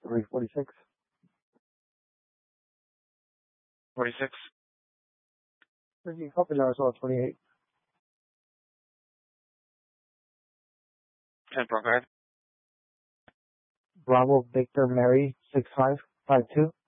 346. 46. Copy Arizona 28. 10 Pro, go ahead. Bravo Victor Mary 6552.